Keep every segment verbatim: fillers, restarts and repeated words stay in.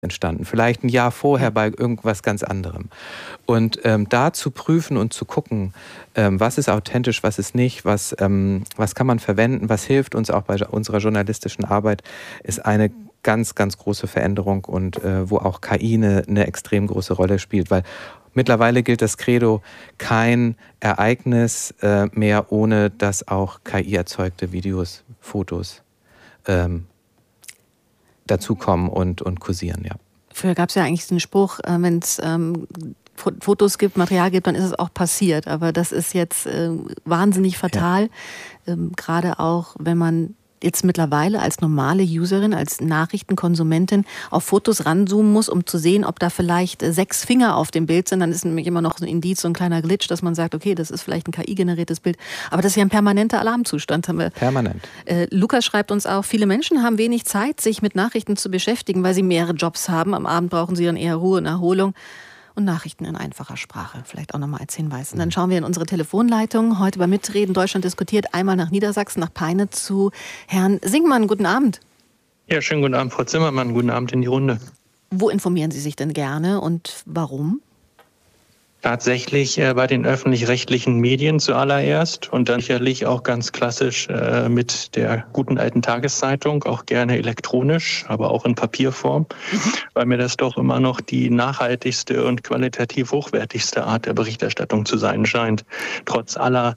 entstanden, vielleicht ein Jahr vorher bei irgendwas ganz anderem. Und ähm, da zu prüfen und zu gucken, ähm, was ist authentisch, was ist nicht, was, ähm, was kann man verwenden, was hilft uns auch bei unserer journalistischen Arbeit, ist eine ganz, ganz große Veränderung und äh, wo auch K I eine, eine extrem große Rolle spielt, weil mittlerweile gilt das Credo, kein Ereignis äh, mehr, ohne dass auch K I-erzeugte Videos, Fotos ähm, dazukommen und, und kursieren, ja. Früher gab es ja eigentlich den Spruch, äh, wenn es ähm, Fotos gibt, Material gibt, dann ist es auch passiert. Aber das ist jetzt äh, wahnsinnig fatal, ja. ähm, gerade auch, wenn man jetzt mittlerweile als normale Userin, als Nachrichtenkonsumentin auf Fotos ranzoomen muss, um zu sehen, ob da vielleicht äh, sechs Finger auf dem Bild sind. Dann ist nämlich immer noch so ein Indiz, so ein kleiner Glitch, dass man sagt, okay, das ist vielleicht ein K I-generiertes Bild. Aber das ist ja ein permanenter Alarmzustand. Haben wir. Permanent. Äh, Lukas schreibt uns auch, viele Menschen haben wenig Zeit, sich mit Nachrichten zu beschäftigen, weil sie mehrere Jobs haben. Am Abend brauchen sie dann eher Ruhe und Erholung. Und Nachrichten in einfacher Sprache, vielleicht auch nochmal als Hinweis. Und dann schauen wir in unsere Telefonleitung. Heute bei Mitreden Deutschland diskutiert, einmal nach Niedersachsen, nach Peine zu Herrn Singmann. Guten Abend. Ja, schönen guten Abend, Frau Zimmermann. Guten Abend in die Runde. Wo informieren Sie sich denn gerne und warum? Tatsächlich äh, bei den öffentlich-rechtlichen Medien zuallererst und dann sicherlich auch ganz klassisch äh, mit der guten alten Tageszeitung, auch gerne elektronisch, aber auch in Papierform, mhm. weil mir das doch immer noch die nachhaltigste und qualitativ hochwertigste Art der Berichterstattung zu sein scheint. Trotz aller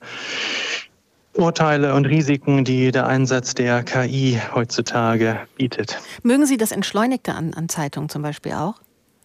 Urteile und Risiken, die der Einsatz der K I heutzutage bietet. Mögen Sie das Entschleunigte an, an Zeitungen zum Beispiel auch?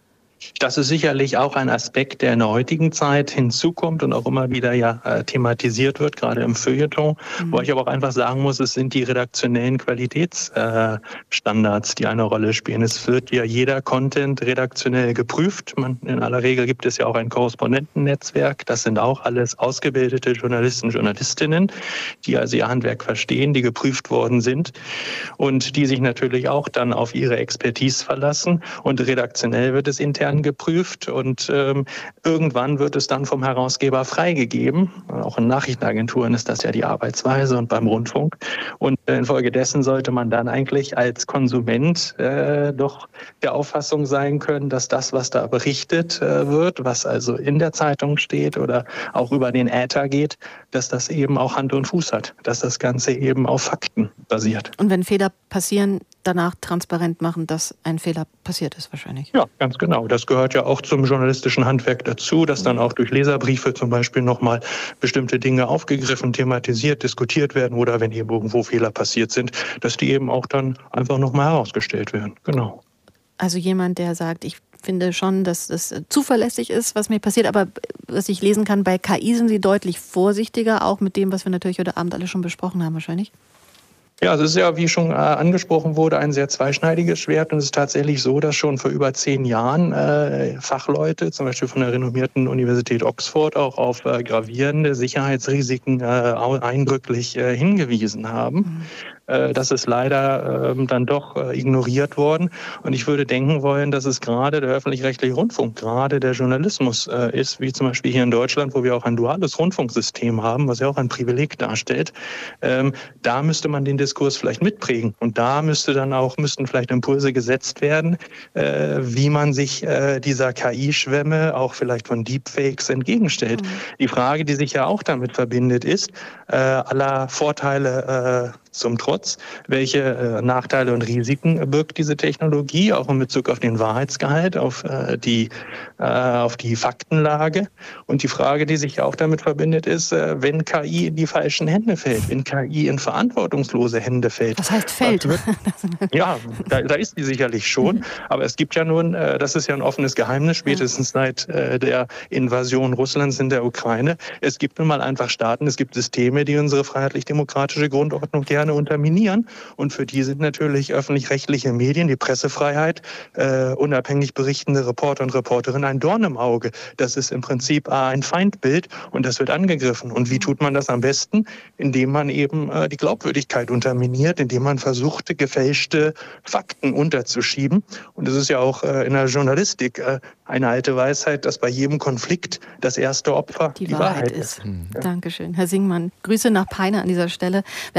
Das ist sicherlich auch ein Aspekt, der in der heutigen Zeit hinzukommt und auch immer wieder ja äh, thematisiert wird, gerade im Feuilleton. Mhm. Wo ich aber auch einfach sagen muss, es sind die redaktionellen Qualitätsstandards, äh, die eine Rolle spielen. Es wird ja jeder Content redaktionell geprüft. Man, in aller Regel gibt es ja auch ein Korrespondentennetzwerk. Das sind auch alles ausgebildete Journalisten, Journalistinnen, die also ihr Handwerk verstehen, die geprüft worden sind und die sich natürlich auch dann auf ihre Expertise verlassen. Und redaktionell wird es intern geprüft und ähm, irgendwann wird es dann vom Herausgeber freigegeben. Auch in Nachrichtenagenturen ist das ja die Arbeitsweise und beim Rundfunk. Und infolgedessen sollte man dann eigentlich als Konsument äh, doch der Auffassung sein können, dass das, was da berichtet äh, wird, was also in der Zeitung steht oder auch über den Äther geht, dass das eben auch Hand und Fuß hat, dass das Ganze eben auf Fakten basiert. Und wenn Fehler passieren, danach transparent machen, dass ein Fehler passiert ist wahrscheinlich. Ja, ganz genau. Das gehört ja auch zum journalistischen Handwerk dazu, dass dann auch durch Leserbriefe zum Beispiel nochmal bestimmte Dinge aufgegriffen, thematisiert, diskutiert werden oder wenn eben irgendwo Fehler passiert sind, dass die eben auch dann einfach nochmal herausgestellt werden. Genau. Also jemand, der sagt, ich finde schon, dass es zuverlässig ist, was mir passiert, aber was ich lesen kann, bei K I sind Sie deutlich vorsichtiger, auch mit dem, was wir natürlich heute Abend alle schon besprochen haben wahrscheinlich. Ja, es ist ja, wie schon äh, angesprochen wurde, ein sehr zweischneidiges Schwert. Und es ist tatsächlich so, dass schon vor über zehn Jahren äh, Fachleute, zum Beispiel von der renommierten Universität Oxford, auch auf äh, gravierende Sicherheitsrisiken äh, eindrücklich äh, hingewiesen haben. Mhm. Äh, das ist leider äh, dann doch äh, ignoriert worden. Und ich würde denken wollen, dass es gerade der öffentlich-rechtliche Rundfunk, gerade der Journalismus äh, ist, wie zum Beispiel hier in Deutschland, wo wir auch ein duales Rundfunksystem haben, was ja auch ein Privileg darstellt. Ähm, da müsste man den Diskurs vielleicht mitprägen. Und da müsste dann auch, müssten vielleicht Impulse gesetzt werden, äh, wie man sich äh, dieser K I-Schwemme, auch vielleicht von Deepfakes, entgegenstellt. Mhm. Die Frage, die sich ja auch damit verbindet, ist, äh, aller Vorteile äh, zum Trotz, welche äh, Nachteile und Risiken birgt diese Technologie, auch in Bezug auf den Wahrheitsgehalt, auf, äh, die, äh, auf die Faktenlage. Und die Frage, die sich ja auch damit verbindet, ist, äh, wenn K I in die falschen Hände fällt, wenn K I in verantwortungslose Hände fällt. Was heißt fällt? Wird, ja, da, da ist die sicherlich schon. Aber es gibt ja nun, äh, das ist ja ein offenes Geheimnis, spätestens seit äh, der Invasion Russlands in der Ukraine. Es gibt nun mal einfach Staaten, es gibt Systeme, die unsere freiheitlich-demokratische Grundordnung gerne unterminieren. Und für die sind natürlich öffentlich-rechtliche Medien, die Pressefreiheit, äh, unabhängig berichtende Reporter und Reporterinnen ein Dorn im Auge. Das ist im Prinzip ein Feindbild und das wird angegriffen. Und wie tut man das am besten? Indem man eben äh, die Glaubwürdigkeit unterminiert, indem man versucht, gefälschte Fakten unterzuschieben. Und es ist ja auch äh, in der Journalistik äh, eine alte Weisheit, dass bei jedem Konflikt das erste Opfer die, die Wahrheit, Wahrheit ist. ist. Mhm. Dankeschön. Herr Singmann, Grüße nach Peine an dieser Stelle. Wir haben ja bei uns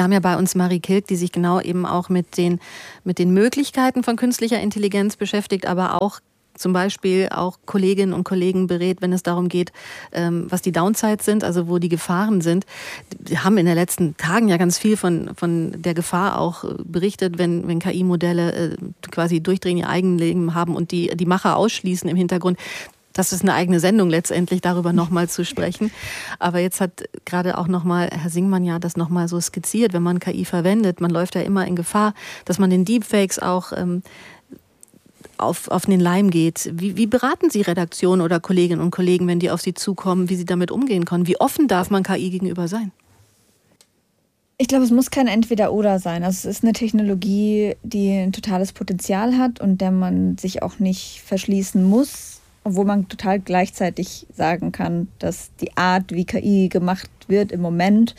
Hans-Marie Kilk, die sich genau eben auch mit den, mit den Möglichkeiten von künstlicher Intelligenz beschäftigt, aber auch zum Beispiel auch Kolleginnen und Kollegen berät, wenn es darum geht, was die Downsides sind, also wo die Gefahren sind. Wir haben in den letzten Tagen ja ganz viel von, von der Gefahr auch berichtet, wenn, wenn K I-Modelle quasi durchdrehen, ihr Eigenleben haben und die, die Macher ausschließen im Hintergrund. Das ist eine eigene Sendung letztendlich, darüber nochmal zu sprechen. Aber jetzt hat gerade auch nochmal Herr Singmann ja das nochmal so skizziert, wenn man K I verwendet, man läuft ja immer in Gefahr, dass man den Deepfakes auch ähm, Auf, auf den Leim geht. Wie, wie beraten Sie Redaktionen oder Kolleginnen und Kollegen, wenn die auf Sie zukommen, wie sie damit umgehen können? Wie offen darf man K I gegenüber sein? Ich glaube, es muss kein Entweder-Oder sein. Also es ist eine Technologie, die ein totales Potenzial hat und der man sich auch nicht verschließen muss, obwohl man total gleichzeitig sagen kann, dass die Art, wie K I gemacht wird im Moment,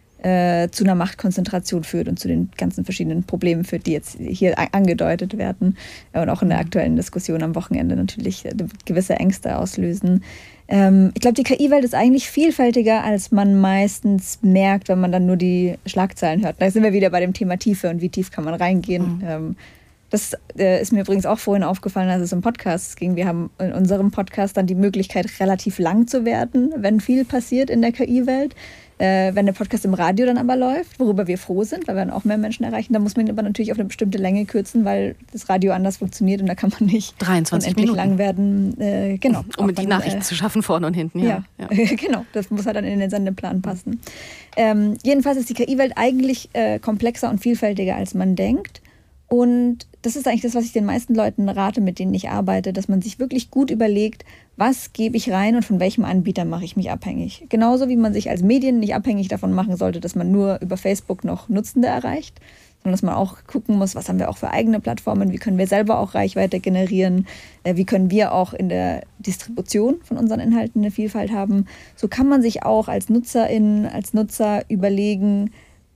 Äh, zu einer Machtkonzentration führt und zu den ganzen verschiedenen Problemen führt, die jetzt hier a- angedeutet werden äh, und auch in der aktuellen Diskussion am Wochenende natürlich äh, gewisse Ängste auslösen. Ähm, ich glaube, die K I-Welt ist eigentlich vielfältiger, als man meistens merkt, wenn man dann nur die Schlagzeilen hört. Da sind wir wieder bei dem Thema Tiefe und wie tief kann man reingehen. Mhm. Ähm, das äh, ist mir übrigens auch vorhin aufgefallen, als es um Podcasts ging. Wir haben in unserem Podcast dann die Möglichkeit, relativ lang zu werden, wenn viel passiert in der K I-Welt. Äh, wenn der Podcast im Radio dann aber läuft, worüber wir froh sind, weil wir dann auch mehr Menschen erreichen, dann muss man ihn aber natürlich auf eine bestimmte Länge kürzen, weil das Radio anders funktioniert und da kann man nicht dreiundzwanzig Minuten lang werden. Äh, genau, um mit die Nachrichten äh, zu schaffen vorne und hinten. Ja, ja, ja. Genau, das muss halt dann in den Sendeplan passen. Ähm, jedenfalls ist die K I-Welt eigentlich äh, komplexer und vielfältiger, als man denkt. Und das ist eigentlich das, was ich den meisten Leuten rate, mit denen ich arbeite, dass man sich wirklich gut überlegt, was gebe ich rein und von welchem Anbieter mache ich mich abhängig. Genauso wie man sich als Medien nicht abhängig davon machen sollte, dass man nur über Facebook noch Nutzende erreicht, sondern dass man auch gucken muss, was haben wir auch für eigene Plattformen, wie können wir selber auch Reichweite generieren, wie können wir auch in der Distribution von unseren Inhalten eine Vielfalt haben. So kann man sich auch als Nutzerin, als Nutzer überlegen,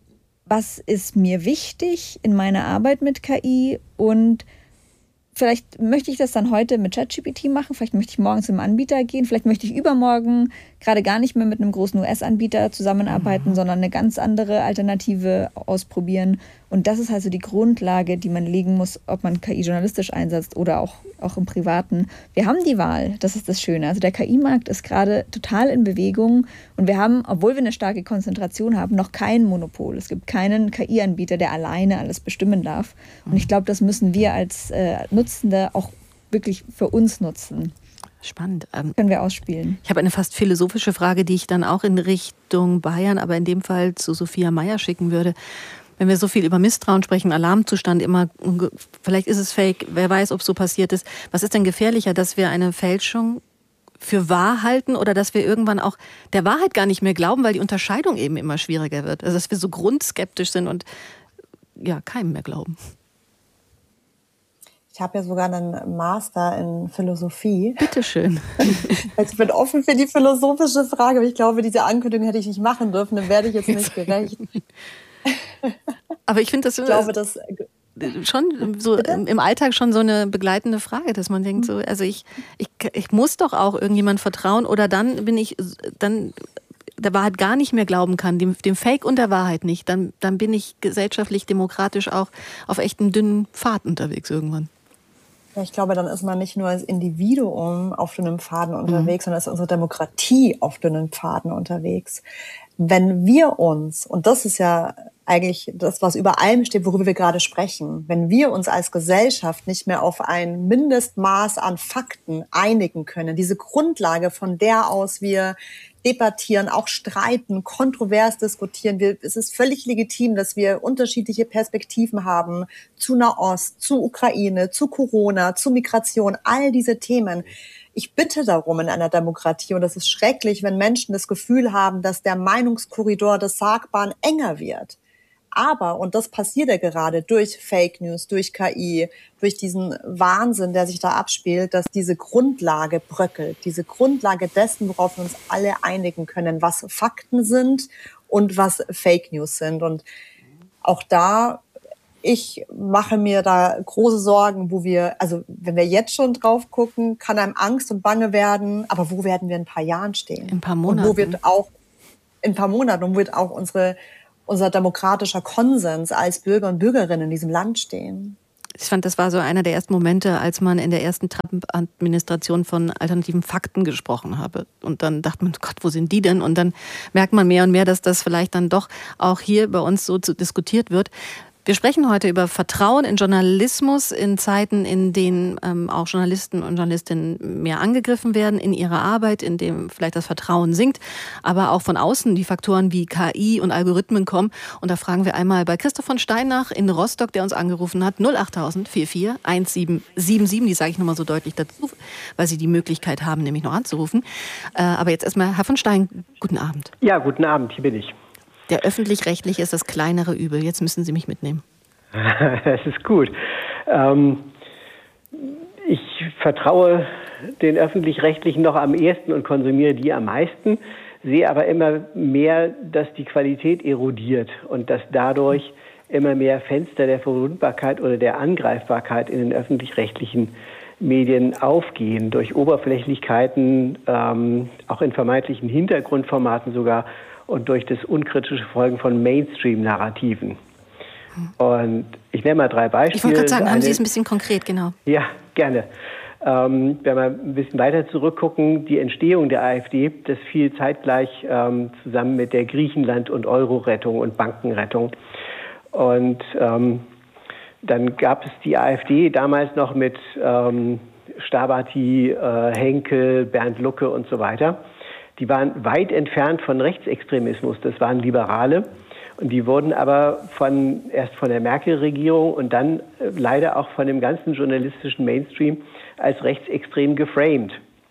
was ist mir wichtig in meiner Arbeit mit K I und vielleicht möchte ich das dann heute mit ChatGPT machen, vielleicht möchte ich morgen zum Anbieter gehen, vielleicht möchte ich übermorgen gerade gar nicht mehr mit einem großen U S-Anbieter zusammenarbeiten, mhm. sondern eine ganz andere Alternative ausprobieren. Und das ist also die Grundlage, die man legen muss, ob man K I journalistisch einsetzt oder auch, auch im Privaten. Wir haben die Wahl, das ist das Schöne. Also der K I-Markt ist gerade total in Bewegung und wir haben, obwohl wir eine starke Konzentration haben, noch kein Monopol. Es gibt keinen K I-Anbieter, der alleine alles bestimmen darf. Und ich glaube, das müssen wir als äh, Nutzende auch wirklich für uns nutzen. Spannend. Ähm, Können wir ausspielen. Ich habe eine fast philosophische Frage, die ich dann auch in Richtung Bayern, aber in dem Fall zu Sophia Meyer schicken würde. Wenn wir so viel über Misstrauen sprechen, Alarmzustand, immer, vielleicht ist es fake, wer weiß, ob es so passiert ist. Was ist denn gefährlicher, dass wir eine Fälschung für wahr halten oder dass wir irgendwann auch der Wahrheit gar nicht mehr glauben, weil die Unterscheidung eben immer schwieriger wird? Also dass wir so grundskeptisch sind und ja, keinem mehr glauben. Ich habe ja sogar einen Master in Philosophie. Bitteschön. Also ich bin offen für die philosophische Frage, aber ich glaube, diese Ankündigung hätte ich nicht machen dürfen, dann werde ich jetzt nicht gerecht. Aber ich finde das, ich glaube, das schon so Bitte? Im Alltag schon so eine begleitende Frage, dass man denkt, so, also ich, ich, ich muss doch auch irgendjemand vertrauen oder dann bin ich, dann der Wahrheit gar nicht mehr glauben kann, dem, dem Fake und der Wahrheit nicht, dann, dann bin ich gesellschaftlich, demokratisch auch auf echt einem dünnen Pfad unterwegs irgendwann. Ja, ich glaube, dann ist man nicht nur als Individuum auf dünnen Pfaden unterwegs, mhm. sondern ist unsere Demokratie auf dünnen Pfaden unterwegs. Wenn wir uns, und das ist ja eigentlich das, was über allem steht, worüber wir gerade sprechen, wenn wir uns als Gesellschaft nicht mehr auf ein Mindestmaß an Fakten einigen können, diese Grundlage, von der aus wir debattieren, auch streiten, kontrovers diskutieren. Wir, es ist völlig legitim, dass wir unterschiedliche Perspektiven haben zu Nahost, zu Ukraine, zu Corona, zu Migration, all diese Themen. Ich bitte darum in einer Demokratie, und das ist schrecklich, wenn Menschen das Gefühl haben, dass der Meinungskorridor des Sagbaren enger wird. Aber, und das passiert ja gerade durch Fake News, durch K I, durch diesen Wahnsinn, der sich da abspielt, dass diese Grundlage bröckelt, diese Grundlage dessen, worauf wir uns alle einigen können, was Fakten sind und was Fake News sind. Und auch da, ich mache mir da große Sorgen, wo wir, also wenn wir jetzt schon drauf gucken, kann einem Angst und Bange werden, aber wo werden wir in ein paar Jahren stehen? In ein paar Monaten. Und wo wird auch, in ein paar Monaten, und wo wird auch unsere unser demokratischer Konsens als Bürger und Bürgerinnen in diesem Land stehen. Ich fand, das war so einer der ersten Momente, als man in der ersten Trump-Administration von alternativen Fakten gesprochen habe. Und dann dachte man, Gott, wo sind die denn? Und dann merkt man mehr und mehr, dass das vielleicht dann doch auch hier bei uns so diskutiert wird. Wir sprechen heute über Vertrauen in Journalismus in Zeiten, in denen ähm, auch Journalisten und Journalistinnen mehr angegriffen werden in ihrer Arbeit, in dem vielleicht das Vertrauen sinkt, aber auch von außen die Faktoren wie K I und Algorithmen kommen. Und da fragen wir einmal bei Christoph von Stein nach in Rostock, der uns angerufen hat, null acht null null vier vier eins sieben sieben sieben. Die sage ich nochmal so deutlich dazu, weil Sie die Möglichkeit haben, nämlich noch anzurufen. Äh, aber jetzt erstmal, Herr von Stein, guten Abend. Ja, guten Abend, hier bin ich. Der öffentlich-rechtliche ist das kleinere Übel. Jetzt müssen Sie mich mitnehmen. Das ist gut. Ähm, ich vertraue den Öffentlich-Rechtlichen noch am ehesten und konsumiere die am meisten, sehe aber immer mehr, dass die Qualität erodiert und dass dadurch immer mehr Fenster der Verwundbarkeit oder der Angreifbarkeit in den öffentlich-rechtlichen Medien aufgehen, durch Oberflächlichkeiten, ähm, auch in vermeintlichen Hintergrundformaten sogar, und durch das unkritische Folgen von Mainstream-Narrativen. Und ich nenne mal drei Beispiele. Ich wollte gerade sagen, haben Sie es ein bisschen konkret, genau. Ja, gerne. Ähm, wenn wir ein bisschen weiter zurückgucken, die Entstehung der AfD, das fiel zeitgleich ähm, zusammen mit der Griechenland- und Euro-Rettung und Bankenrettung. Und ähm, dann gab es die AfD damals noch mit ähm, Stabati, äh, Henkel, Bernd Lucke und so weiter. Die waren weit entfernt von Rechtsextremismus, das waren Liberale. Und die wurden aber von, erst von der Merkel-Regierung und dann äh, leider auch von dem ganzen journalistischen Mainstream als rechtsextrem geframed.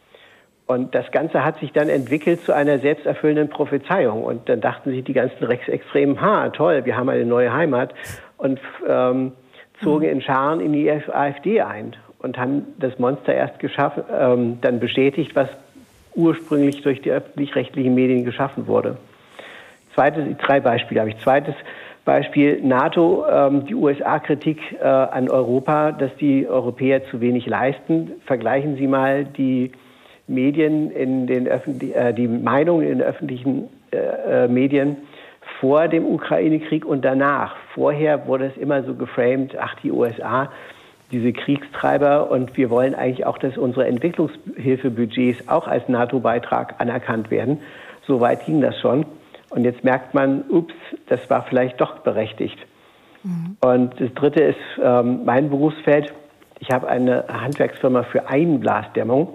Und das Ganze hat sich dann entwickelt zu einer selbsterfüllenden Prophezeiung. Und dann dachten sich die ganzen Rechtsextremen, ha, toll, wir haben eine neue Heimat. Und ähm, zogen in Scharen in die AfD ein und haben das Monster erst geschaffen, ähm, dann bestätigt, was ursprünglich durch die öffentlich-rechtlichen Medien geschaffen wurde. Zweites, drei Beispiele habe ich. Zweites Beispiel, NATO, ähm, die U S A-Kritik äh, an Europa, dass die Europäer zu wenig leisten. Vergleichen Sie mal die Medien in den öffentlich, äh, die Meinungen in den öffentlichen äh, Medien vor dem Ukraine-Krieg und danach. Vorher wurde es immer so geframed, ach, die U S A, diese Kriegstreiber, und wir wollen eigentlich auch, dass unsere Entwicklungshilfebudgets auch als NATO-Beitrag anerkannt werden. So weit ging das schon. Und jetzt merkt man, ups, das war vielleicht doch berechtigt. Mhm. Und das Dritte ist ähm, mein Berufsfeld. Ich habe eine Handwerksfirma für Einblasdämmung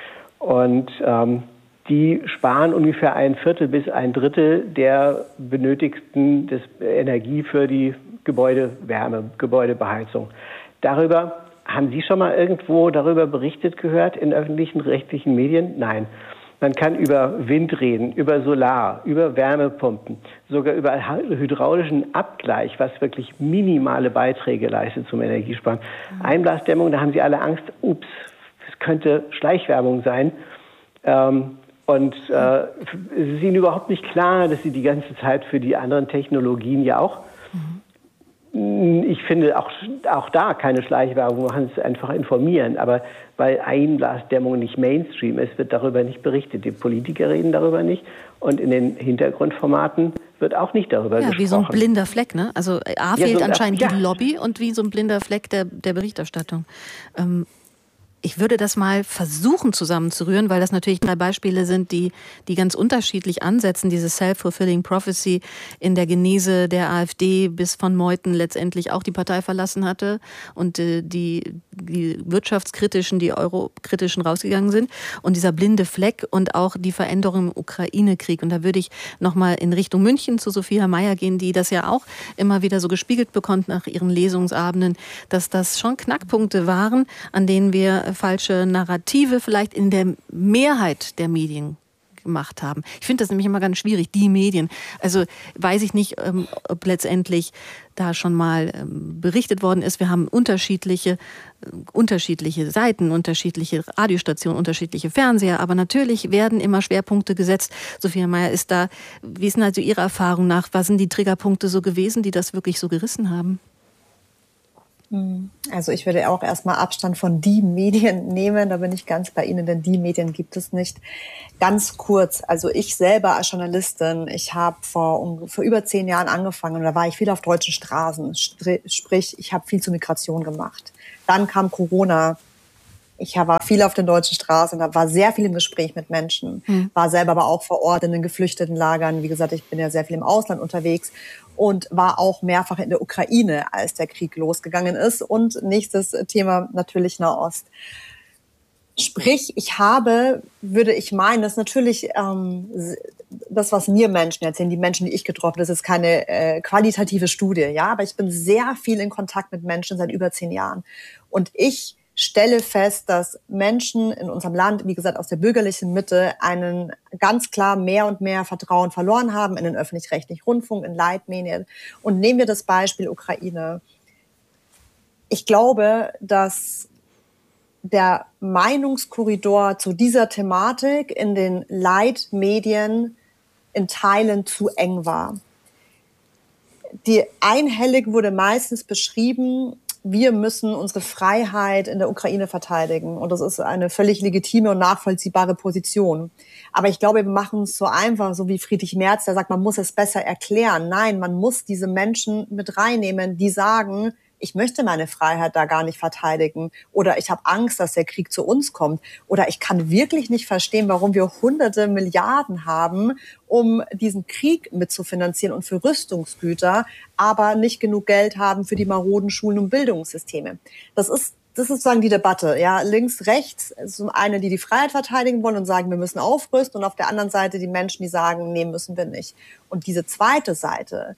und ähm, die sparen ungefähr ein Viertel bis ein Drittel der benötigten des Energie für die Gebäudewärme, Gebäudebeheizung. Darüber, haben Sie schon mal irgendwo darüber berichtet gehört in öffentlichen, rechtlichen Medien? Nein. Man kann über Wind reden, über Solar, über Wärmepumpen, sogar über hydraulischen Abgleich, was wirklich minimale Beiträge leistet zum Energiesparen. Mhm. Einblasdämmung, da haben Sie alle Angst, ups, es könnte Schleichwerbung sein. Ähm, und äh, es ist Ihnen überhaupt nicht klar, dass Sie die ganze Zeit für die anderen Technologien ja auch, mhm. ich finde auch, auch da keine Schleichwerbung, man kann es einfach informieren, aber weil Einblasdämmung nicht Mainstream ist, wird darüber nicht berichtet. Die Politiker reden darüber nicht und in den Hintergrundformaten wird auch nicht darüber ja, gesprochen. Ja, wie so ein blinder Fleck, ne? Also A, fehlt ja, so anscheinend ja. die Lobby und wie so ein blinder Fleck der, der Berichterstattung. Ähm, Ich würde das mal versuchen zusammenzurühren, weil das natürlich drei Beispiele sind, die, die ganz unterschiedlich ansetzen. Diese Self-Fulfilling Prophecy in der Genese der AfD, bis von Meuthen letztendlich auch die Partei verlassen hatte und äh, die, die wirtschaftskritischen, die eurokritischen rausgegangen sind. Und dieser blinde Fleck und auch die Veränderung im Ukraine-Krieg. Und da würde ich nochmal in Richtung München zu Sophia Meyer gehen, die das ja auch immer wieder so gespiegelt bekommt nach ihren Lesungsabenden, dass das schon Knackpunkte waren, an denen wir falsche Narrative vielleicht in der Mehrheit der Medien gemacht haben. Ich finde das nämlich immer ganz schwierig, die Medien. Also weiß ich nicht, ob letztendlich da schon mal berichtet worden ist. Wir haben unterschiedliche, unterschiedliche Seiten, unterschiedliche Radiostationen, unterschiedliche Fernseher. Aber natürlich werden immer Schwerpunkte gesetzt. Sophia Meyer, ist da, wie ist denn also Ihrer Erfahrung nach, was sind die Triggerpunkte so gewesen, die das wirklich so gerissen haben? Also ich würde auch erstmal Abstand von die Medien nehmen, da bin ich ganz bei Ihnen, denn die Medien gibt es nicht. Ganz kurz, also ich selber als Journalistin, ich habe vor, vor über zehn Jahren angefangen und da war ich viel auf deutschen Straßen, sprich ich habe viel zur Migration gemacht. Dann kam Corona. Ich war viel auf den deutschen Straßen, da war sehr viel im Gespräch mit Menschen, mhm. war selber aber auch vor Ort in den Geflüchtetenlagern. Wie gesagt, ich bin ja sehr viel im Ausland unterwegs und war auch mehrfach in der Ukraine, als der Krieg losgegangen ist. Und nächstes Thema natürlich Nahost. Sprich, ich habe, würde ich meinen, das ist natürlich ähm, das, was mir Menschen erzählen, die Menschen, die ich getroffen habe, das ist keine äh, qualitative Studie, ja, aber ich bin sehr viel in Kontakt mit Menschen seit über zehn Jahren. Und ich stelle fest, dass Menschen in unserem Land, wie gesagt, aus der bürgerlichen Mitte, einen ganz klar mehr und mehr Vertrauen verloren haben in den öffentlich-rechtlichen Rundfunk, in Leitmedien. Und nehmen wir das Beispiel Ukraine. Ich glaube, dass der Meinungskorridor zu dieser Thematik in den Leitmedien in Teilen zu eng war. Die einhellig wurde meistens beschrieben, wir müssen unsere Freiheit in der Ukraine verteidigen. Und das ist eine völlig legitime und nachvollziehbare Position. Aber ich glaube, wir machen es so einfach, so wie Friedrich Merz, der sagt, man muss es besser erklären. Nein, man muss diese Menschen mit reinnehmen, die sagen, ich möchte meine Freiheit da gar nicht verteidigen oder ich habe Angst, dass der Krieg zu uns kommt oder ich kann wirklich nicht verstehen, warum wir hunderte Milliarden haben, um diesen Krieg mitzufinanzieren und für Rüstungsgüter, aber nicht genug Geld haben für die maroden Schulen und Bildungssysteme. Das ist Das ist sozusagen die Debatte, ja, links, rechts, so eine, die die Freiheit verteidigen wollen und sagen, wir müssen aufrüsten und auf der anderen Seite die Menschen, die sagen, nee, müssen wir nicht. Und diese zweite Seite,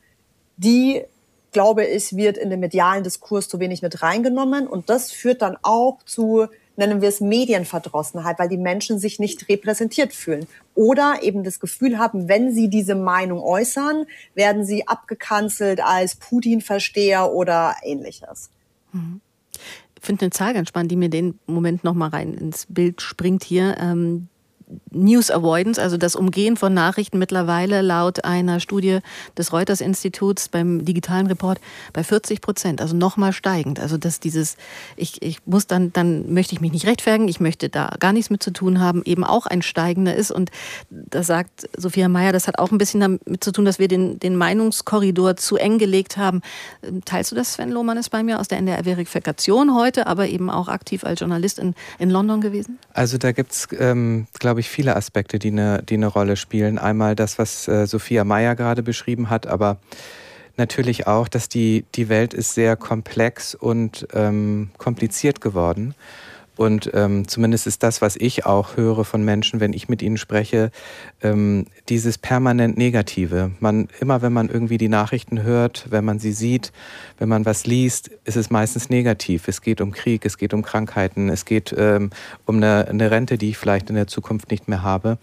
die glaube ich, wird in den medialen Diskurs zu wenig mit reingenommen. Und das führt dann auch zu, nennen wir es Medienverdrossenheit, weil die Menschen sich nicht repräsentiert fühlen. Oder eben das Gefühl haben, wenn sie diese Meinung äußern, werden sie abgekanzelt als Putin-Versteher oder Ähnliches. Mhm. Ich finde eine Zahl ganz spannend, die mir den Moment nochmal rein ins Bild springt hier. Ähm News Avoidance, also das Umgehen von Nachrichten, mittlerweile laut einer Studie des Reuters-Instituts beim digitalen Report bei vierzig Prozent, also nochmal steigend. Also dass dieses, ich, ich muss dann, dann möchte ich mich nicht rechtfertigen, ich möchte da gar nichts mit zu tun haben, eben auch ein steigender ist. Und da sagt Sophia Mayer, das hat auch ein bisschen damit zu tun, dass wir den, den Meinungskorridor zu eng gelegt haben. Teilst du das, Sven Lohmann ist bei mir aus der N D R-Verifikation heute, aber eben auch aktiv als Journalist in, in London gewesen? Also da gibt es, ähm, glaube ich, viele Aspekte, die eine, die eine Rolle spielen. Einmal das, was äh, Sophia Mayer gerade beschrieben hat, aber natürlich auch, dass die, die Welt ist sehr komplex und ähm, kompliziert geworden. Und ähm, zumindest ist das, was ich auch höre von Menschen, wenn ich mit ihnen spreche, ähm, dieses permanent Negative. Man, immer wenn man irgendwie die Nachrichten hört, wenn man sie sieht, wenn man was liest, ist es meistens negativ. Es geht um Krieg, es geht um Krankheiten, es geht ähm, um eine, eine Rente, die ich vielleicht in der Zukunft nicht mehr habe.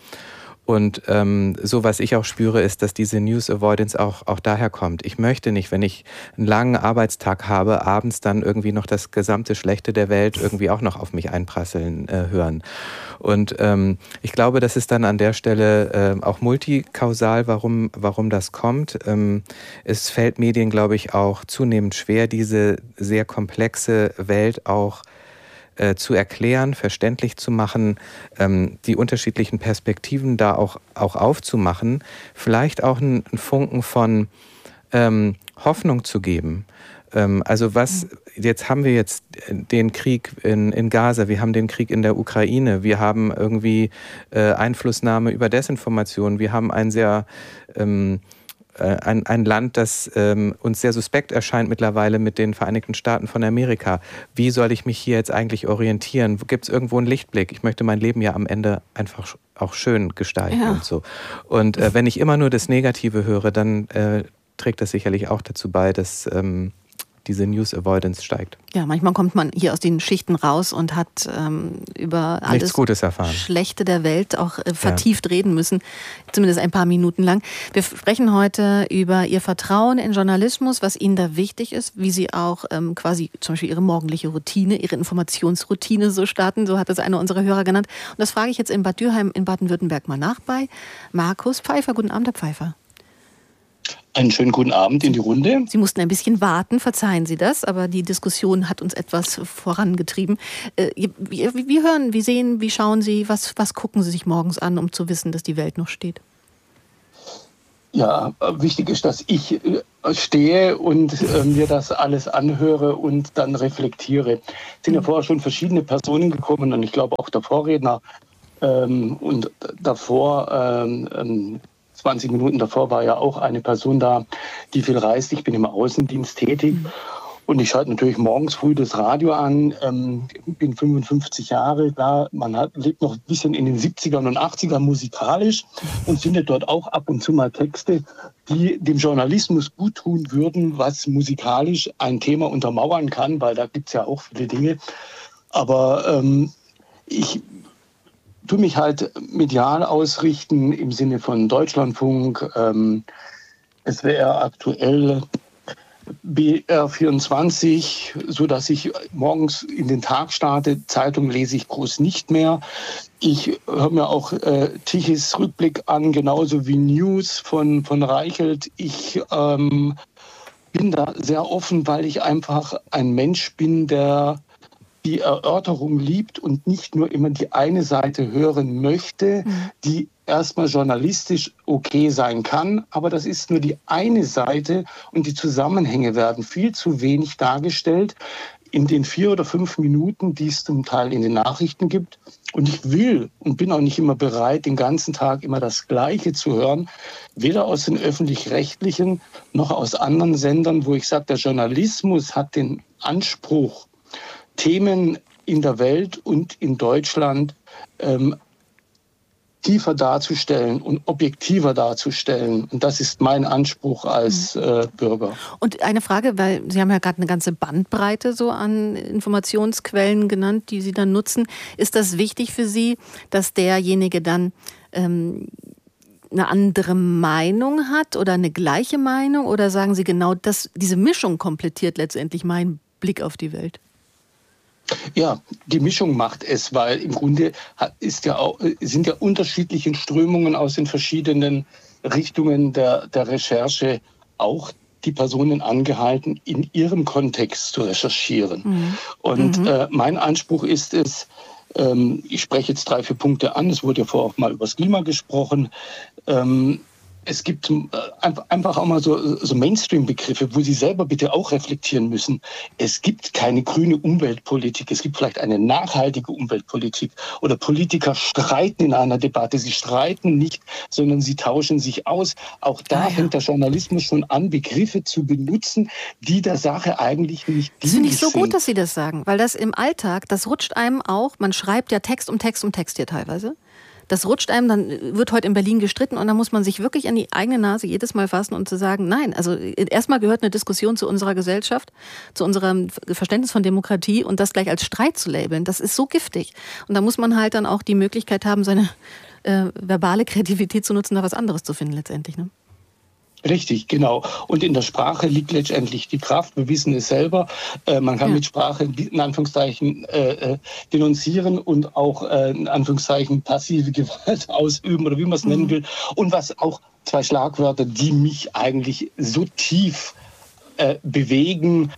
Und ähm, so, was ich auch spüre, ist, dass diese News Avoidance auch, auch daher kommt. Ich möchte nicht, wenn ich einen langen Arbeitstag habe, abends dann irgendwie noch das gesamte Schlechte der Welt irgendwie auch noch auf mich einprasseln äh, hören. Und ähm, ich glaube, das ist dann an der Stelle äh, auch multikausal, warum, warum das kommt. Ähm, es fällt Medien, glaube ich, auch zunehmend schwer, diese sehr komplexe Welt auch zu erklären, verständlich zu machen, ähm, die unterschiedlichen Perspektiven da auch, auch aufzumachen, vielleicht auch einen, einen Funken von ähm, Hoffnung zu geben. Ähm, also was, jetzt haben wir jetzt den Krieg in, in Gaza, wir haben den Krieg in der Ukraine, wir haben irgendwie äh, Einflussnahme über Desinformation, wir haben ein sehr ähm, Ein, ein Land, das ähm, uns sehr suspekt erscheint mittlerweile mit den Vereinigten Staaten von Amerika. Wie soll ich mich hier jetzt eigentlich orientieren? Gibt es irgendwo einen Lichtblick? Ich möchte mein Leben ja am Ende einfach auch schön gestalten ja. und so. Und äh, wenn ich immer nur das Negative höre, dann äh, trägt das sicherlich auch dazu bei, dass ähm, diese News Avoidance steigt. Ja, manchmal kommt man hier aus den Schichten raus und hat ähm, über alles Schlechte der Welt auch äh, vertieft ja. reden müssen, zumindest ein paar Minuten lang. Wir sprechen heute über Ihr Vertrauen in Journalismus, was Ihnen da wichtig ist, wie Sie auch ähm, quasi zum Beispiel Ihre morgendliche Routine, Ihre Informationsroutine so starten, so hat das einer unserer Hörer genannt. Und das frage ich jetzt in Bad Dürheim in Baden-Württemberg mal nach bei Markus Pfeiffer. Guten Abend, Herr Pfeiffer. Einen schönen guten Abend in die Runde. Sie mussten ein bisschen warten, verzeihen Sie das, aber die Diskussion hat uns etwas vorangetrieben. Wie, wie hören, wie sehen, wie schauen Sie, was, was gucken Sie sich morgens an, um zu wissen, dass die Welt noch steht? Ja, wichtig ist, dass ich stehe und äh, mir das alles anhöre und dann reflektiere. Es sind ja vorher schon verschiedene Personen gekommen und ich glaube auch der Vorredner ähm, und davor ähm, zwanzig Minuten davor war ja auch eine Person da, die viel reist. Ich bin im Außendienst tätig und ich schalte natürlich morgens früh das Radio an. Ähm, bin fünfundfünfzig Jahre da. Man hat, lebt noch ein bisschen in den siebzigern und achtzigern musikalisch und findet dort auch ab und zu mal Texte, die dem Journalismus gut tun würden, was musikalisch ein Thema untermauern kann, weil da gibt es ja auch viele Dinge. Aber ähm, ich tue mich halt medial ausrichten im Sinne von Deutschlandfunk, ähm, S W R aktuell, B R vierundzwanzig, so dass ich morgens in den Tag starte. Zeitung lese ich groß nicht mehr. Ich höre mir auch äh, Tichys Rückblick an, genauso wie News von, von Reichelt. Ich ähm, bin da sehr offen, weil ich einfach ein Mensch bin, der die Erörterung liebt und nicht nur immer die eine Seite hören möchte, die erstmal journalistisch okay sein kann, aber das ist nur die eine Seite und die Zusammenhänge werden viel zu wenig dargestellt in den vier oder fünf Minuten, die es zum Teil in den Nachrichten gibt. Und ich will und bin auch nicht immer bereit, den ganzen Tag immer das Gleiche zu hören, weder aus den öffentlich-rechtlichen noch aus anderen Sendern, wo ich sage, der Journalismus hat den Anspruch, Themen in der Welt und in Deutschland ähm, tiefer darzustellen und objektiver darzustellen. Und das ist mein Anspruch als äh, Bürger. Und eine Frage, weil Sie haben ja gerade eine ganze Bandbreite so an Informationsquellen genannt, die Sie dann nutzen. Ist das wichtig für Sie, dass derjenige dann ähm, eine andere Meinung hat oder eine gleiche Meinung? Oder sagen Sie genau, dass diese Mischung komplettiert letztendlich meinen Blick auf die Welt? Ja, die Mischung macht es, weil im Grunde ist ja auch, sind ja unterschiedliche Strömungen aus den verschiedenen Richtungen der, der Recherche auch die Personen angehalten, in ihrem Kontext zu recherchieren. Mhm. Und mhm. Äh, mein Anspruch ist es, ähm, ich spreche jetzt drei, vier Punkte an, es wurde ja vorher auch mal über das Klima gesprochen, ähm, es gibt äh, einfach auch mal so, so Mainstream-Begriffe, wo Sie selber bitte auch reflektieren müssen. Es gibt keine grüne Umweltpolitik. Es gibt vielleicht eine nachhaltige Umweltpolitik. Oder Politiker streiten in einer Debatte. Sie streiten nicht, sondern sie tauschen sich aus. Auch da ah, ja. fängt der Journalismus schon an, Begriffe zu benutzen, die der Sache eigentlich nicht dienlich sind. Das finde ich so gut, dass Sie das sagen. Weil das im Alltag, das rutscht einem auch. Man schreibt ja Text um Text um Text hier teilweise. Das rutscht einem, dann wird heute in Berlin gestritten und dann muss man sich wirklich an die eigene Nase jedes Mal fassen und zu sagen, nein, also erstmal gehört eine Diskussion zu unserer Gesellschaft, zu unserem Verständnis von Demokratie und das gleich als Streit zu labeln, das ist so giftig. Und da muss man halt dann auch die Möglichkeit haben, seine äh, verbale Kreativität zu nutzen, da was anderes zu finden letztendlich, ne? Richtig, genau. Und in der Sprache liegt letztendlich die Kraft. Wir wissen es selber. Äh, man kann ja. mit Sprache in Anführungszeichen äh, denunzieren und auch äh, in Anführungszeichen passive Gewalt ausüben oder wie man es mhm. nennen will. Und was auch zwei Schlagwörter, die mich eigentlich so tief äh, bewegen.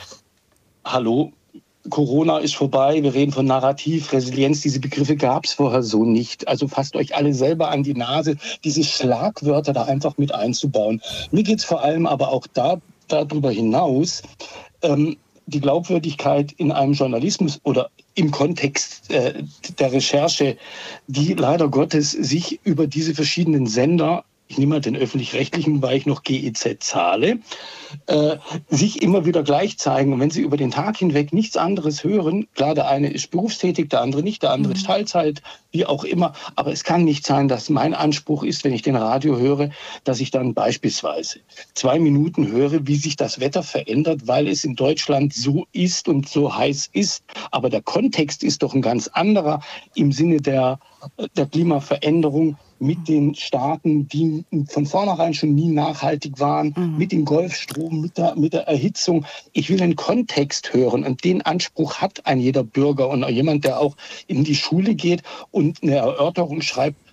Hallo. Corona ist vorbei, wir reden von Narrativ, Resilienz, diese Begriffe gab es vorher so nicht. Also fasst euch alle selber an die Nase, diese Schlagwörter da einfach mit einzubauen. Mir geht es vor allem aber auch da, darüber hinaus, ähm, die Glaubwürdigkeit in einem Journalismus oder im Kontext äh, der Recherche, die leider Gottes sich über diese verschiedenen Sender, ich nehme mal den öffentlich-rechtlichen, weil ich noch G E Z zahle, äh, sich immer wieder gleich zeigen. Und wenn Sie über den Tag hinweg nichts anderes hören, klar, der eine ist berufstätig, der andere nicht, der andere ist Teilzeit, wie auch immer. Aber es kann nicht sein, dass mein Anspruch ist, wenn ich den Radio höre, dass ich dann beispielsweise zwei Minuten höre, wie sich das Wetter verändert, weil es in Deutschland so ist und so heiß ist. Aber der Kontext ist doch ein ganz anderer im Sinne der, der Klimaveränderung, mit den Staaten, die von vornherein schon nie nachhaltig waren, mhm. mit dem Golfstrom, mit der, mit der Erhitzung. Ich will den Kontext hören und den Anspruch hat ein jeder Bürger und auch jemand, der auch in die Schule geht und eine Erörterung schreibt,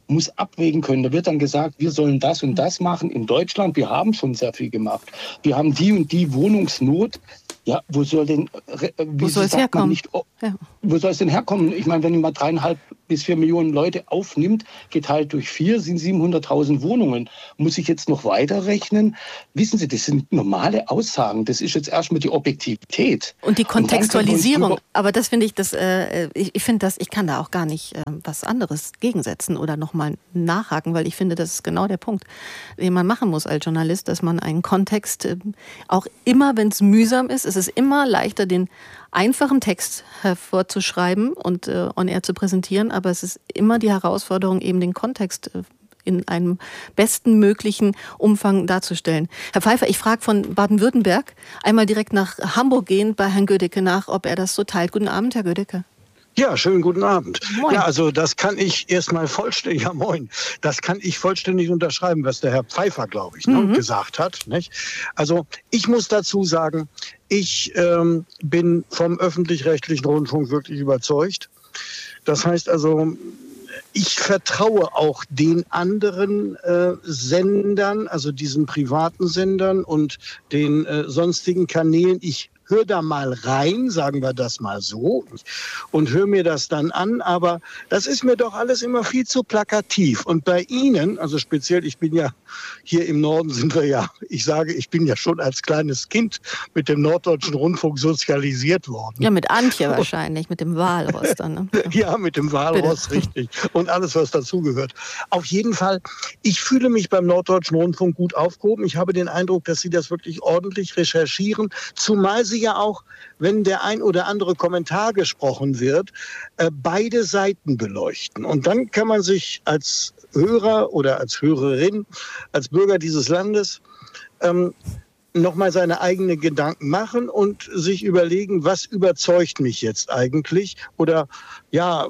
muss abwägen können. Da wird dann gesagt, wir sollen das und das machen in Deutschland. Wir haben schon sehr viel gemacht. Wir haben die und die Wohnungsnot. Ja, wo soll denn, wie wo soll es herkommen? Nicht, oh, ja. Wo soll es denn herkommen? Ich meine, wenn man dreieinhalb bis vier Millionen Leute aufnimmt, geteilt durch vier, sind siebenhunderttausend Wohnungen. Muss ich jetzt noch weiterrechnen? Wissen Sie, das sind normale Aussagen. Das ist jetzt erstmal die Objektivität. Und die Kontextualisierung. Aber das finde ich, das, äh, ich, ich finde das, ich kann da auch gar nicht äh, was anderes gegensetzen oder nochmal nachhaken, weil ich finde, das ist genau der Punkt, den man machen muss als Journalist, dass man einen Kontext, äh, auch immer, wenn es mühsam ist, es ist immer leichter, den einfachen Text hervorzuschreiben und äh, on air zu präsentieren, aber es ist immer die Herausforderung, eben den Kontext äh, in einem besten möglichen Umfang darzustellen. Herr Pfeiffer, ich frage von Baden-Württemberg einmal direkt nach Hamburg gehend bei Herrn Gödecke nach, ob er das so teilt. Guten Abend, Herr Gödecke. Ja, schönen guten Abend. Moin. Ja, also das kann ich erstmal vollständig, ja moin, das kann ich vollständig unterschreiben, was der Herr Pfeiffer, glaube ich, mhm. ne, gesagt hat. Nicht? Also ich muss dazu sagen, ich ähm, bin vom öffentlich-rechtlichen Rundfunk wirklich überzeugt. Das heißt also, ich vertraue auch den anderen äh, Sendern, also diesen privaten Sendern und den äh, sonstigen Kanälen. Ich höre da mal rein, sagen wir das mal so, und höre mir das dann an. Aber das ist mir doch alles immer viel zu plakativ. Und bei Ihnen, also speziell, ich bin ja hier im Norden, sind wir ja, ich sage, ich bin ja schon als kleines Kind mit dem Norddeutschen Rundfunk sozialisiert worden. Ja, mit Antje wahrscheinlich, mit dem Walross dann. Ne? Ja, mit dem Walross, Bitte. Richtig. Und alles, was dazugehört. Auf jeden Fall, ich fühle mich beim Norddeutschen Rundfunk gut aufgehoben. Ich habe den Eindruck, dass Sie das wirklich ordentlich recherchieren, zumal Sie ja auch, wenn der ein oder andere Kommentar gesprochen wird, äh, beide Seiten beleuchten. Und dann kann man sich als Hörer oder als Hörerin, als Bürger dieses Landes ähm, nochmal seine eigenen Gedanken machen und sich überlegen, was überzeugt mich jetzt eigentlich? Oder ja,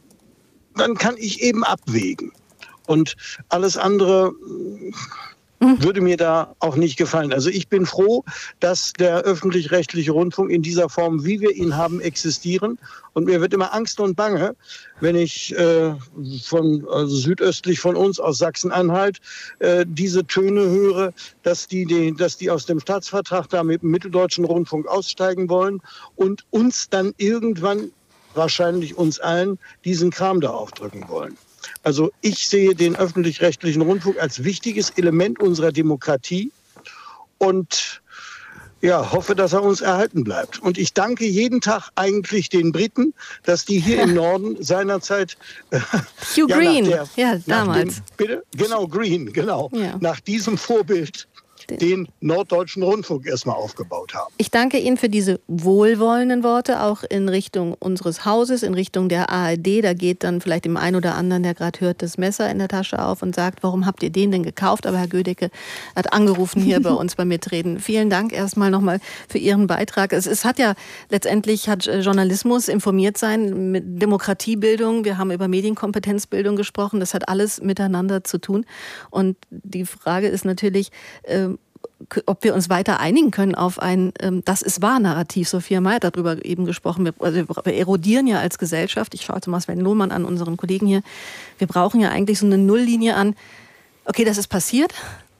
dann kann ich eben abwägen. Und alles andere würde mir da auch nicht gefallen. Also ich bin froh, dass der öffentlich-rechtliche Rundfunk in dieser Form, wie wir ihn haben, existieren. Und mir wird immer Angst und Bange, wenn ich äh, von also südöstlich von uns aus Sachsen-Anhalt äh, diese Töne höre, dass die, die, dass die aus dem Staatsvertrag da mit dem Mitteldeutschen Rundfunk aussteigen wollen und uns dann irgendwann, wahrscheinlich uns allen, diesen Kram da aufdrücken wollen. Also ich sehe den öffentlich-rechtlichen Rundfunk als wichtiges Element unserer Demokratie und ja, hoffe, dass er uns erhalten bleibt. Und ich danke jeden Tag eigentlich den Briten, dass die hier im Norden seinerzeit äh, Hugh ja, Green, der, ja, damals. Dem, bitte? Genau, Green, genau. Ja. Nach diesem Vorbild den Norddeutschen Rundfunk erstmal aufgebaut haben. Ich danke Ihnen für diese wohlwollenden Worte, auch in Richtung unseres Hauses, in Richtung der A R D. Da geht dann vielleicht dem einen oder anderen, der gerade hört, das Messer in der Tasche auf und sagt, warum habt ihr den denn gekauft? Aber Herr Gödecke hat angerufen hier bei uns beim Mitreden. Vielen Dank erstmal nochmal für Ihren Beitrag. Es, es hat ja letztendlich, hat Journalismus, informiert sein, mit Demokratiebildung, wir haben über Medienkompetenzbildung gesprochen, das hat alles miteinander zu tun. Und die Frage ist natürlich, äh, ob wir uns weiter einigen können auf ein ähm, Das ist wahr Narrativ. Sophia May hat darüber eben gesprochen. Wir, also wir erodieren ja als Gesellschaft. Ich schaue jetzt mal Sven Lohmann an, unseren Kollegen hier. Wir brauchen ja eigentlich so eine Nulllinie an. Okay, das ist passiert.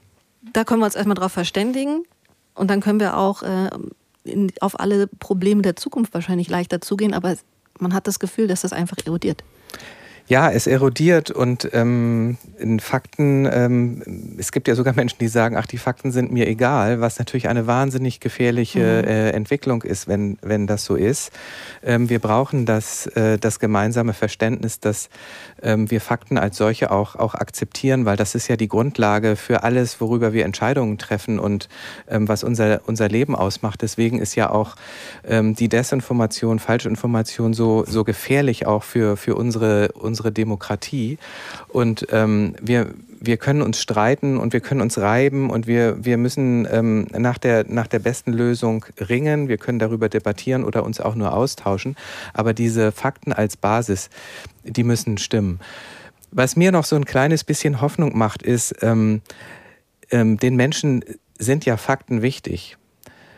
Da können wir uns erstmal drauf verständigen. Und dann können wir auch äh, in, auf alle Probleme der Zukunft wahrscheinlich leichter zugehen. Aber man hat das Gefühl, dass das einfach erodiert. Ja, es erodiert und ähm, in Fakten, ähm, es gibt ja sogar Menschen, die sagen, ach, die Fakten sind mir egal, was natürlich eine wahnsinnig gefährliche mhm. äh, Entwicklung ist, wenn, wenn das so ist. Ähm, wir brauchen das, äh, das gemeinsame Verständnis, dass ähm, wir Fakten als solche auch, auch akzeptieren, weil das ist ja die Grundlage für alles, worüber wir Entscheidungen treffen und ähm, was unser, unser Leben ausmacht. Deswegen ist ja auch ähm, die Desinformation, Falschinformation so, so gefährlich auch für, für unsere, unsere unsere Demokratie. Und ähm, wir, wir können uns streiten und wir können uns reiben und wir, wir müssen ähm, nach der, nach der besten Lösung ringen. Wir können darüber debattieren oder uns auch nur austauschen. Aber diese Fakten als Basis, die müssen stimmen. Was mir noch so ein kleines bisschen Hoffnung macht, ist, ähm, ähm, den Menschen sind ja Fakten wichtig.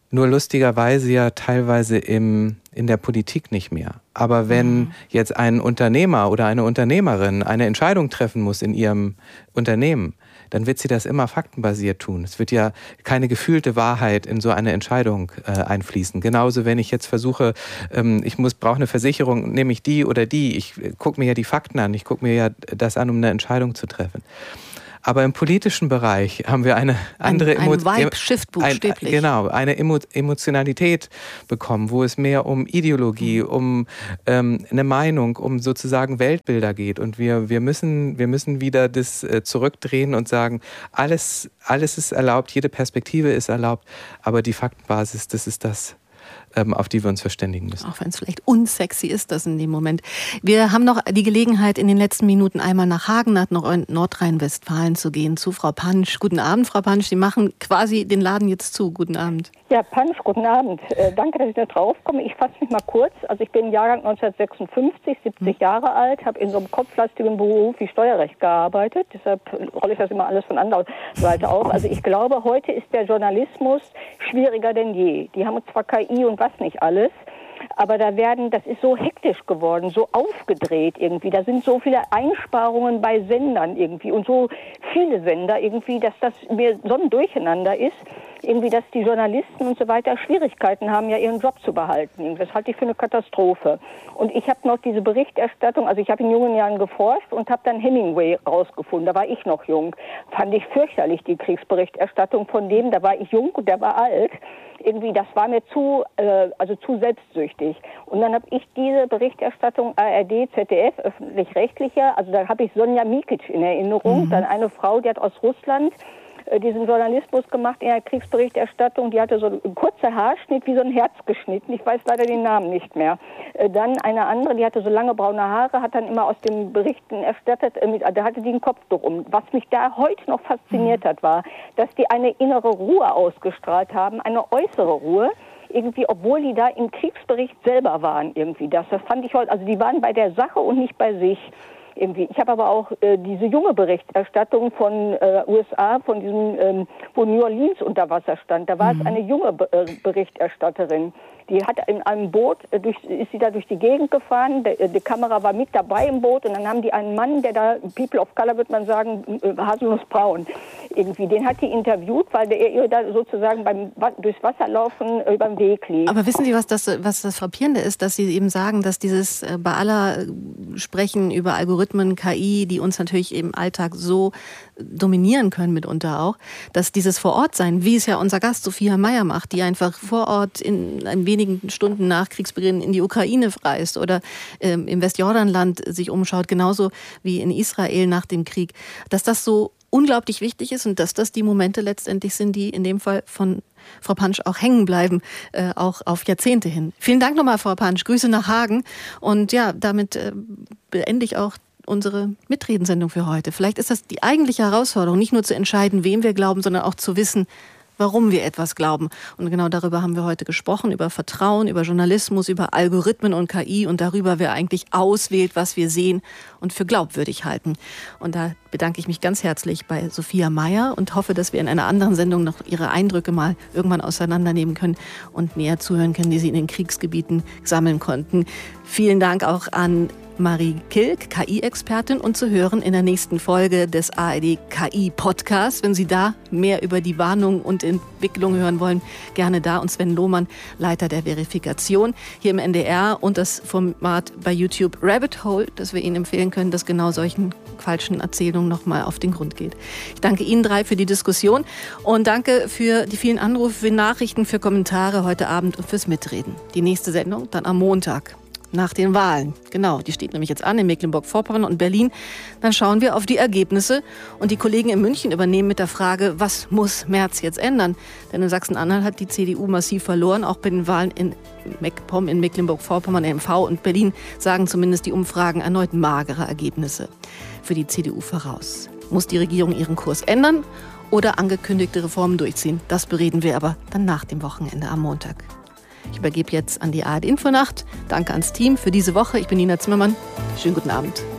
Nur lustigerweise ja teilweise im, in der Politik nicht mehr. Aber wenn mhm. jetzt ein Unternehmer oder eine Unternehmerin eine Entscheidung treffen muss in ihrem Unternehmen, dann wird sie das immer faktenbasiert tun. Es wird ja keine gefühlte Wahrheit in so eine Entscheidung äh, einfließen. Genauso, wenn ich jetzt versuche, ähm, ich muss brauche eine Versicherung, nehme ich die oder die. Ich gucke mir ja die Fakten an, ich gucke mir ja das an, um eine Entscheidung zu treffen. Aber im politischen Bereich haben wir eine andere ein, ein Vibe-Shift buchstäblich. Ein, genau, eine Emo- Emotionalität bekommen, wo es mehr um Ideologie, um ähm, eine Meinung, um sozusagen Weltbilder geht. Und wir, wir, müssen, wir müssen wieder das äh, zurückdrehen und sagen, alles, alles ist erlaubt, jede Perspektive ist erlaubt, aber die Faktenbasis, das ist das, auf die wir uns verständigen müssen. Auch wenn es vielleicht unsexy ist, das in dem Moment. Wir haben noch die Gelegenheit, in den letzten Minuten einmal nach Hagen, nach Nordrhein-Westfalen zu gehen, zu Frau Pansch. Guten Abend, Frau Pansch. Sie machen quasi den Laden jetzt zu. Guten Abend. Ja, Pansch, guten Abend. Äh, danke, dass ich da drauf komme. Ich fasse mich mal kurz. Also ich bin Jahrgang neunzehnhundertsechsundfünfzig, siebzig hm. Jahre alt, habe in so einem kopflastigen Beruf wie Steuerrecht gearbeitet. Deshalb rolle ich das immer alles von anderer Seite auf. Also ich glaube, heute ist der Journalismus schwieriger denn je. Die haben zwar K I und was nicht alles, aber da werden, das ist so hektisch geworden, so aufgedreht irgendwie. Da sind so viele Einsparungen bei Sendern irgendwie und so viele Sender irgendwie, dass das mir so ein Durcheinander ist, irgendwie, dass die Journalisten und so weiter Schwierigkeiten haben, ja ihren Job zu behalten. Das halte ich für eine Katastrophe. Und ich habe noch diese Berichterstattung, also ich habe in jungen Jahren geforscht und habe dann Hemingway rausgefunden. Da war ich noch jung. Fand ich fürchterlich, die Kriegsberichterstattung von dem. Da war ich jung und der war alt. Irgendwie, das war mir zu, äh, also zu selbstsüchtig. Und dann habe ich diese Berichterstattung A R D, Z D F, öffentlich-rechtlicher, also da habe ich Sonja Mikic in Erinnerung, mhm. dann eine Frau, die hat aus Russland äh, diesen Journalismus gemacht in der Kriegsberichterstattung, die hatte so einen kurzen Haarschnitt, wie so ein Herz geschnitten, ich weiß leider den Namen nicht mehr. Äh, dann eine andere, die hatte so lange braune Haare, hat dann immer aus den Berichten erstattet, äh, mit, da hatte die ein Kopftuch um. Was mich da heute noch fasziniert hat, war, dass die eine innere Ruhe ausgestrahlt haben, eine äußere Ruhe, irgendwie, obwohl die da im Kriegsbericht selber waren, irgendwie. Das, das fand ich heute, also die waren bei der Sache und nicht bei sich. Irgendwie. Ich habe aber auch äh, diese junge Berichterstattung von äh, U S A, von diesem, ähm, wo New Orleans unter Wasser stand. Da war mhm. es eine junge Be- äh, Berichterstatterin. Die hat in einem Boot, äh, durch, ist sie da durch die Gegend gefahren, de, die Kamera war mit dabei im Boot und dann haben die einen Mann, der da, People of Color würde man sagen, äh, haselnussbraun, irgendwie, den hat die interviewt, weil der ihr da sozusagen beim durchs Wasserlaufen äh, beim Weg lief. Aber wissen Sie, was das, was das Frappierende ist, dass Sie eben sagen, dass dieses äh, bei aller Sprechen über Algorithmen, K I, die uns natürlich im Alltag so dominieren können mitunter auch, dass dieses Vorortsein, wie es ja unser Gast Sophia Meyer macht, die einfach vor Ort in ein wenigen Stunden nach Kriegsbeginn in die Ukraine reist oder ähm, im Westjordanland sich umschaut, genauso wie in Israel nach dem Krieg, dass das so unglaublich wichtig ist und dass das die Momente letztendlich sind, die in dem Fall von Frau Pansch auch hängen bleiben, äh, auch auf Jahrzehnte hin. Vielen Dank nochmal, Frau Pansch. Grüße nach Hagen. Und ja, damit äh, beende ich auch unsere Mitredensendung für heute. Vielleicht ist das die eigentliche Herausforderung, nicht nur zu entscheiden, wem wir glauben, sondern auch zu wissen, warum wir etwas glauben. Und genau darüber haben wir heute gesprochen, über Vertrauen, über Journalismus, über Algorithmen und K I und darüber, wer eigentlich auswählt, was wir sehen und für glaubwürdig halten. Und da bedanke ich mich ganz herzlich bei Sophia Meyer und hoffe, dass wir in einer anderen Sendung noch ihre Eindrücke mal irgendwann auseinandernehmen können und näher zuhören können, die sie in den Kriegsgebieten sammeln konnten. Vielen Dank auch an Marie Kilk, K I-Expertin, und zu hören in der nächsten Folge des A R D K I-Podcasts. Wenn Sie da mehr über die Warnung und Entwicklung hören wollen, gerne da. Und Sven Lohmann, Leiter der Verifikation hier im N D R und das Format bei YouTube Rabbit Hole, das wir Ihnen empfehlen können, das genau solchen falschen Erzählungen nochmal auf den Grund geht. Ich danke Ihnen drei für die Diskussion und danke für die vielen Anrufe, für Nachrichten, für Kommentare heute Abend und fürs Mitreden. Die nächste Sendung dann am Montag. Nach den Wahlen. Genau, die steht nämlich jetzt an in Mecklenburg-Vorpommern und Berlin. Dann schauen wir auf die Ergebnisse. Und die Kollegen in München übernehmen mit der Frage, was muss Merz jetzt ändern? Denn in Sachsen-Anhalt hat die C D U massiv verloren. Auch bei den Wahlen in MacPom, in Mecklenburg-Vorpommern, M V und Berlin sagen zumindest die Umfragen erneut magere Ergebnisse für die C D U voraus. Muss die Regierung ihren Kurs ändern oder angekündigte Reformen durchziehen? Das bereden wir aber dann nach dem Wochenende am Montag. Ich übergebe jetzt an die A R D Infonacht. Danke ans Team für diese Woche. Ich bin Nina Zimmermann. Schönen guten Abend.